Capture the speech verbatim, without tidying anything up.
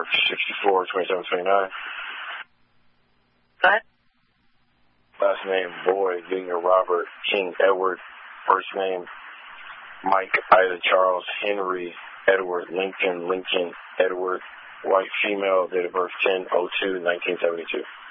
birth sixty-four twenty-seven twenty-nine. What? Last name Boyd, Junior Robert, King Edward. First name Mike, Ida Charles, Henry, Edward, Lincoln, Lincoln, Edward. White female, date of birth ten oh two nineteen seventy-two.